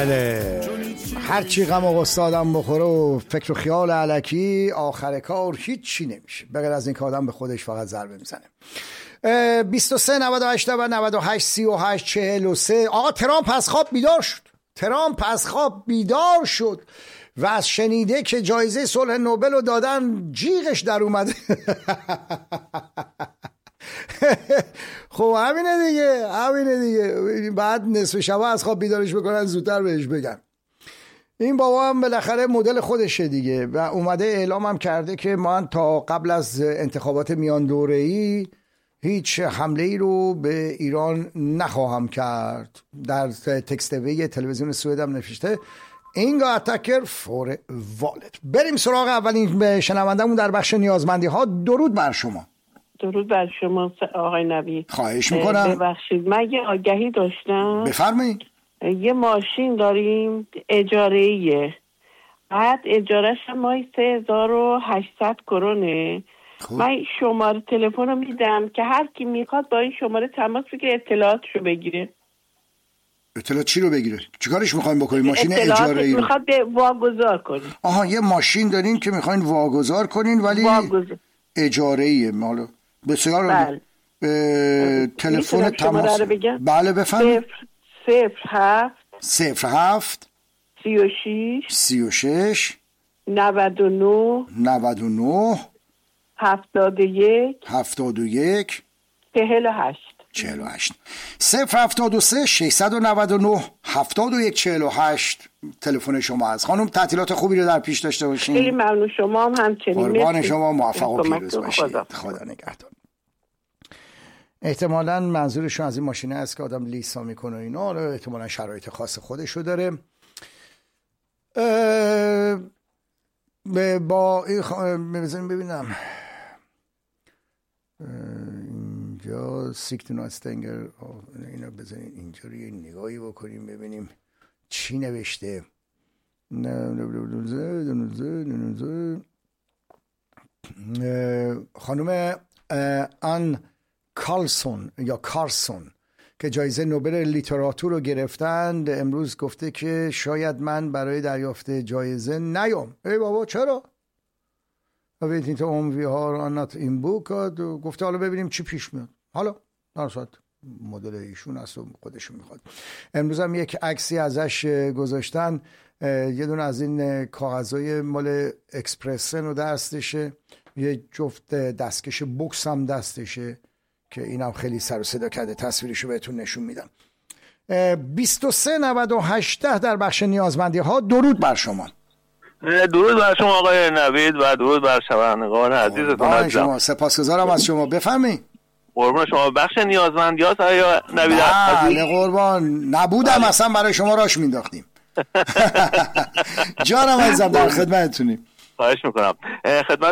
هرچی غم و غصه آدم بخوره و فکر و خیال الکی، آخر کار هیچی نمیشه بغیر از این که آدم به خودش فقط ضربه میزنه. 23 98 98 38 43. آقا ترامپ از خواب بیدار شد. ترامپ از خواب بیدار شد و از شنیده که جایزه صلح نوبل رو دادن جیغش در اومده. خب همینه دیگه بعد نصف شب از خواب بیدارش بکنن زودتر بهش بگن. این بابا هم بالاخره مدل خودشه دیگه و اومده اعلام هم کرده که من تا قبل از انتخابات میان دوره‌ای هیچ حمله ای رو به ایران نخواهم کرد. در تکستوی تلویزیون سوئد هم نوشته اینگا اتکر فور والت. بریم سراغ اولین شنوندمون در بخش نیازمندی ها. درود بر شما. درود بر شما آقای نوید. خواهش میکنم. ببخشید من یه آگهی داشتم. بفرمایید. یه ماشین داریم اجاره‌ایه، بعد اجارهش ماهی 3800 کرونه. من شماره تلفن رو میدم که هر کی میخواد با این شماره تماس بگیره اطلاعاتشو بگیره. اطلاعات چی رو بگیره؟ چیکارش میخواین بکنین؟ ماشین اجاره‌ای رو میخواد واگذار کنین. آها یه ماشین دارین که میخواین واگذار کنین ولی اجاره‌ایه. مالا بسیار بله. تلفن تماس. بله بفرمایید. 07 36 99 71 48 073 699 7148 تلفن شما است. خانم تعطیلات خوبی رو در پیش داشته باشین. خیلی ممنون. شما هم همچنین. قربان شما، موفق و پیروز باشید. خدا نگهدار. احتمالاً منظورشون از این ماشینه است که آدم لیسا میکنه اینا، احتمالاً شرایط خاص خودشو داره. با این ببینم اینجا سیکتونا استنگر اینا بزنین اینجا رو یه نگاهی بکنیم ببینیم چی نوشته. خانم آن کارلسون که جایزه نوبل لیتراتور رو گرفتند امروز گفته که شاید من برای دریافت جایزه نیام. ای بابا چرا؟ waiting to home we are not in book. گفته حالا ببینیم چی پیش میاد. حالا نرسد مدل ایشون است و خودشون میخواد. امروز هم یک عکسی ازش گذاشتن، یه دونه از این کاغذهای مال اکسپرسن و دستشه، یه جفت دستکش بوکس هم دستشه که اینم خیلی سر و صدا کرده. تصویرشو بهتون نشون میدم. 23 98 در بخش نیازمندی ها. درود بر شما. درود بر شما آقای نوید و درود بر شنوندگان عزیزتون. شما سپاسگزارم از شما. بفرمایید. قربان شما. بخش نیازمندی ها آقای نوید. بله قربان. نبودم اصلا برای شما راش مینداختیم. جانم عزیزم در خدمتتونیم. خواهش میکنم. خدمت